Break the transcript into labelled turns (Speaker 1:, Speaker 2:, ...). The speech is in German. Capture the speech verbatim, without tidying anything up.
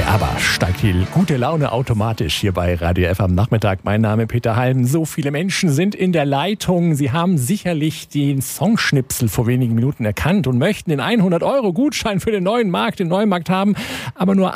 Speaker 1: Aber steigt die gute Laune automatisch hier bei Radio F am Nachmittag. Mein Name ist Peter Halm. So viele Menschen sind in der Leitung. Sie haben sicherlich den Songschnipsel vor wenigen Minuten erkannt und möchten den hundert Euro Gutschein für den neuen Markt, den Neumarkt haben. Aber nur